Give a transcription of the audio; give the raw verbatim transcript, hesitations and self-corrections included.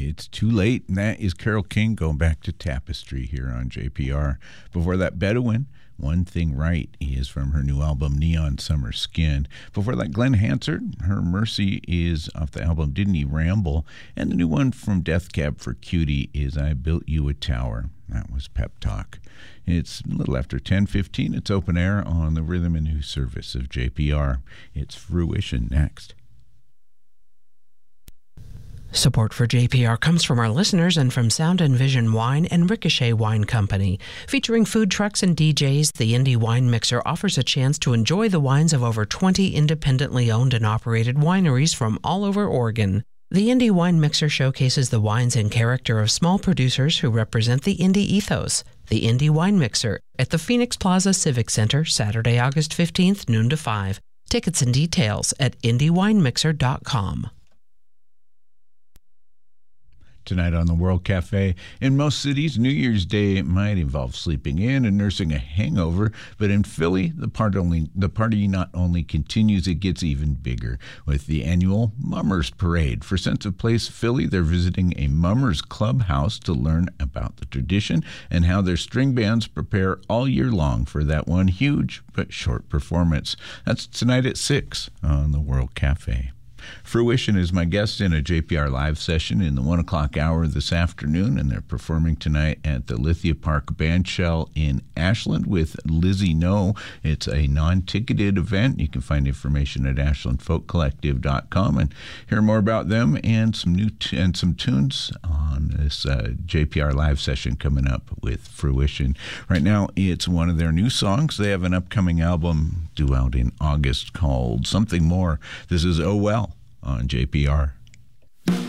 It's Too Late, and that is Carole King going back to Tapestry here on J P R. Before that, Bedouin, One Thing Right, is from her new album, Neon Summer Skin. Before that, Glenn Hansard, Her Mercy, is off the album Didn't He Ramble? And the new one from Death Cab for Cutie is I Built You a Tower. That was Pep Talk. It's a little after ten fifteen. It's open air on the Rhythm and News Service of J P R. It's Fruition next. Support for J P R comes from our listeners and from Sound and Vision Wine and Ricochet Wine Company. Featuring food trucks and D Js, the Indie Wine Mixer offers a chance to enjoy the wines of over twenty independently owned and operated wineries from all over Oregon. The Indie Wine Mixer showcases the wines and character of small producers who represent the indie ethos. The Indie Wine Mixer at the Phoenix Plaza Civic Center, Saturday, August fifteenth, noon to five. Tickets and details at indie wine mixer dot com. Tonight on the World Cafe, in most cities, New Year's Day might involve sleeping in and nursing a hangover, but in Philly, the, part only, the party not only continues, it gets even bigger with the annual Mummers Parade. For Sense of Place Philly, they're visiting a Mummers Clubhouse to learn about the tradition and how their string bands prepare all year long for that one huge but short performance. That's tonight at six on the World Cafe. Fruition is my guest in a J P R live session in the one o'clock hour this afternoon, and they're performing tonight at the Lithia Park Bandshell in Ashland with Lizzie No. It's a non-ticketed event. You can find information at ashland folk collective dot com and hear more about them and some new t- and some tunes on this uh, J P R live session coming up with Fruition. Right now, it's one of their new songs. They have an upcoming album due out in August called Something More. This is Oh Well on J P R.